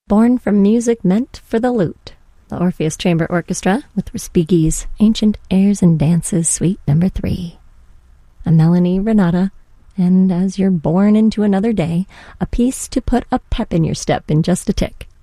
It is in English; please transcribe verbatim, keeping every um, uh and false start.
Born from music meant for the lute, the Orpheus Chamber Orchestra with Respighi's Ancient Airs and Dances, Suite Number Three. A Melanie Renata, and As You're Born into Another Day, a piece to put a pep in your step in just a tick.